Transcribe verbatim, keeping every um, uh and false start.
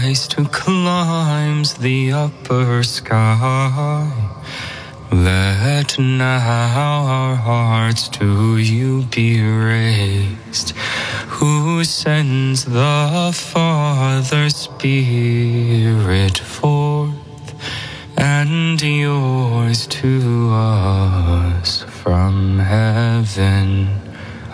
Christ who climbs the upper sky, let now our hearts to you be raised, who sends the Father Spirit forth, and yours to us from heaven.